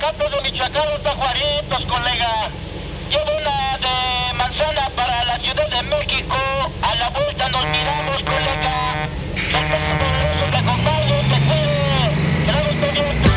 campos de Michoacán, los pajuaritos, colega. Llevo una de manzana para la Ciudad de México. A la vuelta nos miramos, colega. Que tengas poderosos, te acompaño, te cuido.